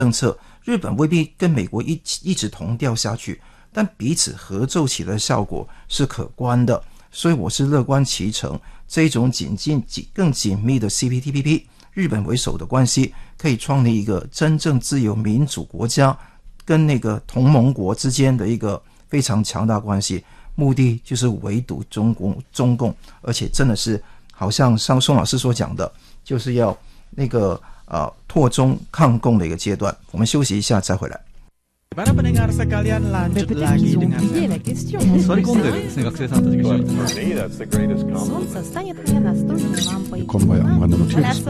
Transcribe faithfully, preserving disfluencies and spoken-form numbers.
政策，日本未必跟美国一一直同调下去，但彼此合奏起来的效果是可观的，所以我是乐观其成。这种紧近更紧密的 C P T P P， 日本为首的关系，可以创立一个真正自由民主国家跟那个同盟国之间的一个非常强大关系，目的就是围堵中共中共，而且真的是好像像宋老师所讲的，就是要那个呃拓中抗共的一个阶段。我们休息一下再回来。 Para pendengar sekalian lanjut lagi dengan Sorry kondeですね、学生さんたちが。 こんばんは、山田のティーです。